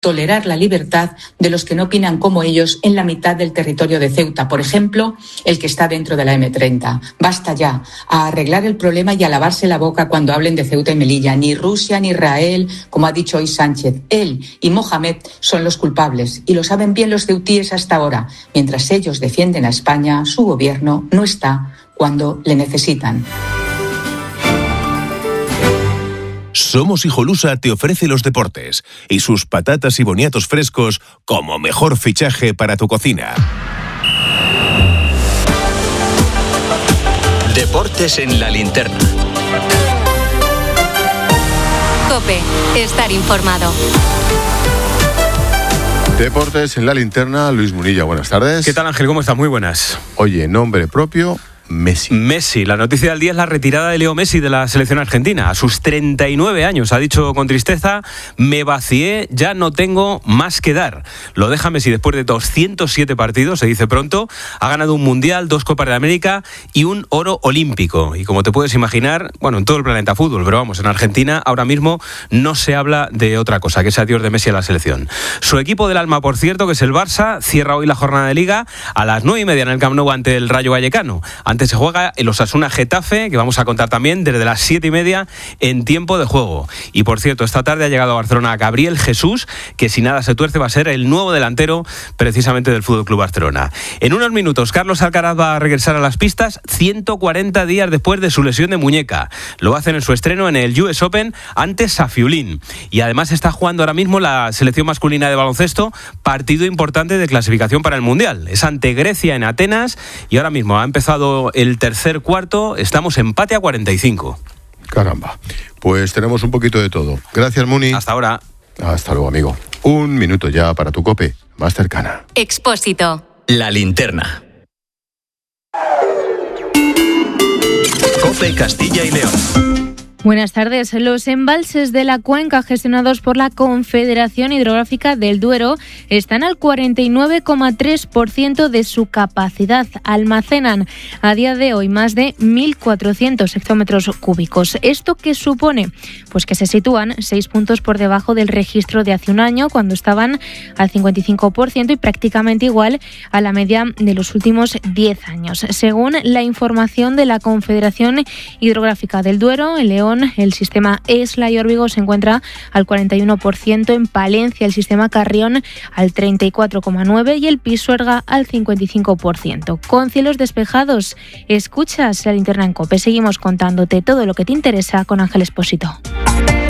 tolerar la libertad de los que no opinan como ellos en la mitad del territorio de Ceuta, por ejemplo, el que está dentro de la M30. Basta ya a arreglar el problema y a lavarse la boca cuando hablen de Ceuta y Melilla. Ni Rusia ni Israel, como ha dicho hoy Sánchez. Él y Mohamed son los culpables y lo saben bien los ceutíes hasta ahora. Mientras ellos defienden a España, su gobierno no está cuando le necesitan. Somos Hijolusa te ofrece los deportes y sus patatas y boniatos frescos como mejor fichaje para tu cocina. Deportes en la linterna. COPE, estar informado. Deportes en la linterna, Luis Munilla, buenas tardes. ¿Qué tal, Ángel? ¿Cómo estás? Muy buenas. Oye, nombre propio, Messi. La noticia del día es la retirada de Leo Messi de la selección argentina. A sus 39 años ha dicho con tristeza: me vacié, ya no tengo más que dar. Lo deja Messi después de 207 partidos, se dice pronto. Ha ganado un Mundial, 2 Copas de América y un oro olímpico. Y como te puedes imaginar, bueno, en todo el planeta fútbol, pero vamos, en Argentina ahora mismo no se habla de otra cosa que ese adiós de Messi a la selección. Su equipo del alma, por cierto, que es el Barça, cierra hoy la jornada de Liga a las 9:30 en el Camp Nou ante el Rayo Vallecano. Antes se juega el Osasuna Getafe, que vamos a contar también desde las 7:30 en tiempo de juego. Y por cierto, esta tarde ha llegado a Barcelona Gabriel Jesús, que si nada se tuerce va a ser el nuevo delantero precisamente del FC Barcelona. En unos minutos, Carlos Alcaraz va a regresar a las pistas 140 días después de su lesión de muñeca. Lo hacen en su estreno en el US Open ante Safiulín. Y además está jugando ahora mismo la selección masculina de baloncesto, partido importante de clasificación para el Mundial. Es ante Grecia en Atenas y ahora mismo ha empezado el tercer cuarto, estamos empate a 45. Caramba, pues tenemos un poquito de todo. Gracias, Muni. Hasta ahora. Hasta luego, amigo. Un minuto ya para tu COPE más cercana. Expósito. La linterna. COPE Castilla y León. Buenas tardes. Los embalses de la cuenca gestionados por la Confederación Hidrográfica del Duero están al 49,3% de su capacidad. Almacenan a día de hoy más de 1.400 hectómetros cúbicos. ¿Esto qué supone? Pues que se sitúan 6 puntos por debajo del registro de hace un año, cuando estaban al 55% y prácticamente igual a la media de los últimos 10 años. Según la información de la Confederación Hidrográfica del Duero, en León el sistema Esla y Órbigo se encuentra al 41%, en Palencia el sistema Carrión al 34,9% y el Pisuerga al 55%. Con cielos despejados, escuchas la linterna en COPE. Seguimos contándote todo lo que te interesa con Ángel Expósito.